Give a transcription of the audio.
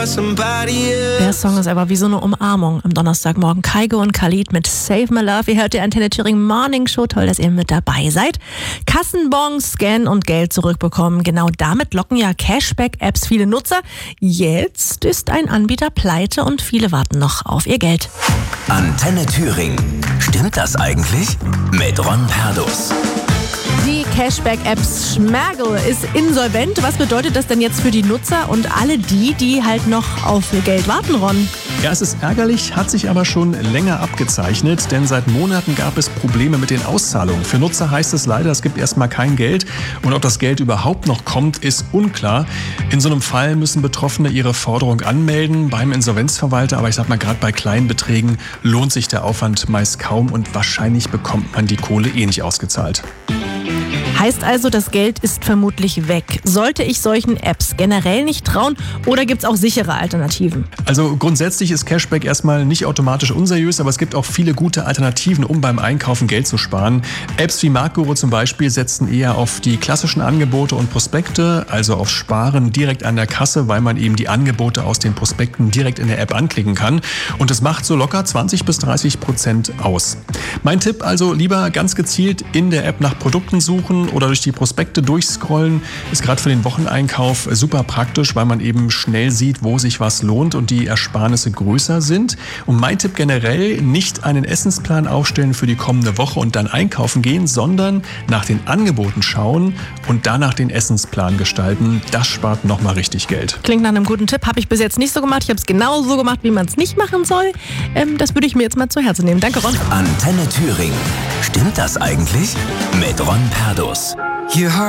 Der Song ist aber wie so eine Umarmung am Donnerstagmorgen. Kygo und Khalid mit Save My Love. Ihr hört die Antenne Thüringen Morning Show. Toll, dass ihr mit dabei seid. Kassenbon, Scan und Geld zurückbekommen. Genau damit locken ja Cashback-Apps viele Nutzer. Jetzt ist ein Anbieter pleite und viele warten noch auf ihr Geld. Antenne Thüringen. Stimmt das eigentlich? Mit Ron Perdus. Die Cashback-Apps Schmergel ist insolvent. Was bedeutet das denn jetzt für die Nutzer und alle die halt noch auf ihr Geld warten, Ron? Ja, es ist ärgerlich, hat sich aber schon länger abgezeichnet, denn seit Monaten gab es Probleme mit den Auszahlungen. Für Nutzer heißt es leider, es gibt erstmal kein Geld und ob das Geld überhaupt noch kommt, ist unklar. In so einem Fall müssen Betroffene ihre Forderung anmelden beim Insolvenzverwalter, aber ich sag mal, gerade bei kleinen Beträgen lohnt sich der Aufwand meist kaum und wahrscheinlich bekommt man die Kohle eh nicht ausgezahlt. Heißt also, das Geld ist vermutlich weg. Sollte ich solchen Apps generell nicht trauen oder gibt es auch sichere Alternativen? Also grundsätzlich ist Cashback erstmal nicht automatisch unseriös, aber es gibt auch viele gute Alternativen, um beim Einkaufen Geld zu sparen. Apps wie Marktguru zum Beispiel setzen eher auf die klassischen Angebote und Prospekte, also auf Sparen direkt an der Kasse, weil man eben die Angebote aus den Prospekten direkt in der App anklicken kann. Und das macht so locker 20-30% aus. Mein Tipp also, lieber ganz gezielt in der App nach Produkten suchen oder durch die Prospekte durchscrollen, ist gerade für den Wocheneinkauf super praktisch, weil man eben schnell sieht, wo sich was lohnt und die Ersparnisse größer sind. Und mein Tipp generell, nicht einen Essensplan aufstellen für die kommende Woche und dann einkaufen gehen, sondern nach den Angeboten schauen und danach den Essensplan gestalten. Das spart nochmal richtig Geld. Klingt nach einem guten Tipp, habe ich bis jetzt nicht so gemacht. Ich habe es genau so gemacht, wie man es nicht machen soll. Das würde ich mir jetzt mal zu Herzen nehmen. Danke, Ron. Antenne Thüringen. Stimmt das eigentlich? Mit Ron Perdus.